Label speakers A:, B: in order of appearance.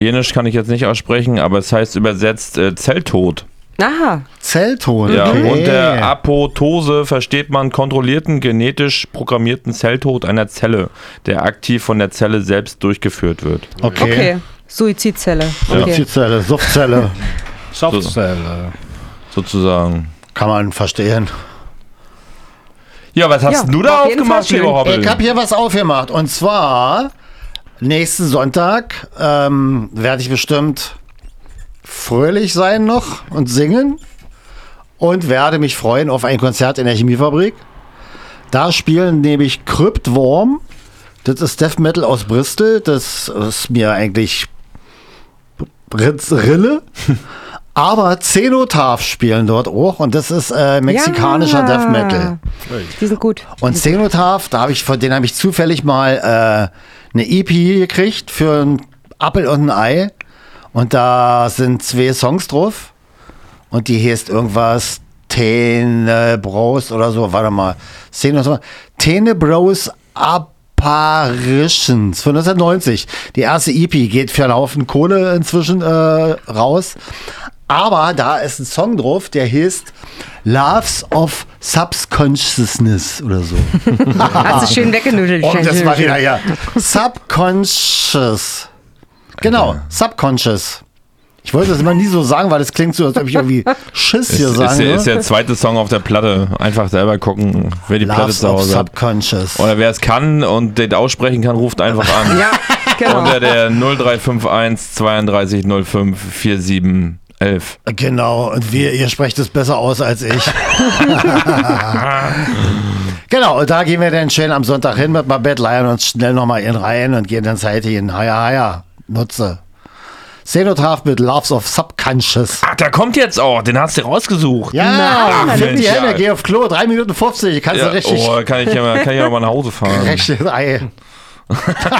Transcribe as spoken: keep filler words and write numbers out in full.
A: Italienisch kann ich jetzt nicht aussprechen, aber es heißt übersetzt äh, Zelltod.
B: Aha.
C: Zelltod.
A: Ja,
C: okay.
A: unter Apoptose versteht man kontrollierten, genetisch programmierten Zelltod einer Zelle, der aktiv von der Zelle selbst durchgeführt wird.
C: Okay.
B: Okay. Suizidzelle. Okay.
C: Suizidzelle, Suchtzelle.
D: Softzelle.
A: Sozusagen.
C: Kann man verstehen.
A: Ja, was hast
B: Ja,
A: du da
B: auf jeden
A: aufgemacht,
B: Fall
A: lieber
B: schön.
A: Hobbel?
C: Ich habe hier was aufgemacht. Und zwar, nächsten Sonntag ähm, werde ich bestimmt fröhlich sein noch und singen und werde mich freuen auf ein Konzert in der Chemiefabrik. Da spielen nämlich Cryptworm. Das ist Death Metal aus Bristol. Das ist mir eigentlich Rille. Aber Cenotaph spielen dort auch und das ist äh, mexikanischer
B: Ja.
C: Death Metal.
B: Die sind gut.
C: Und Cenotaph, da habe ich von denen habe ich zufällig mal äh, eine E P gekriegt für ein Appel und ein Ei. Und da sind zwei Songs drauf. Und die heißt irgendwas Tenebros oder so. Warte mal. Cenotaph. Tenebros Apparitions von neunzehnhundertneunzig. Die erste E P geht für einen Haufen Kohle inzwischen äh, raus. Aber da ist ein Song drauf, der heißt Loves of Subconsciousness oder so.
B: Hast du schön weggenudelt.
C: Und das war wieder, ja. Subconscious. Genau, Subconscious. Ich wollte das immer nie so sagen, weil das klingt so, als ob ich irgendwie Schiss hier
A: Ist,
C: sagen
A: ist,
C: würde.
A: ist der zweite Song auf der Platte. Einfach selber gucken, wer die Platte
C: Loves
A: zu
C: of
A: Hause hat.
C: Subconscious.
A: Oder wer es kann und den aussprechen kann, ruft einfach an.
B: Ja, genau.
A: Unter der null drei fünf eins zweiunddreißig null fünf vierundsiebzig elf.
C: Genau, und wir, ihr sprecht es besser aus als ich. Genau, und da gehen wir dann schön am Sonntag hin mit meinem Bett, leiern uns schnell nochmal in rein und gehen dann Zeit hin. Haja, haja, nutze. Cenotaph mit Loves of Subconscious.
A: Ach, der kommt jetzt auch. Den hast du rausgesucht.
C: Ja,
A: Ach,
C: find die
A: Mensch,
C: Hände,
A: ja.
C: geh auf Klo, drei Minuten fünfzig, kannst
A: Ja,
C: du richtig,
A: oh, kann ich ja mal, kann ich ja mal nach Hause fahren.
C: richtig Ei.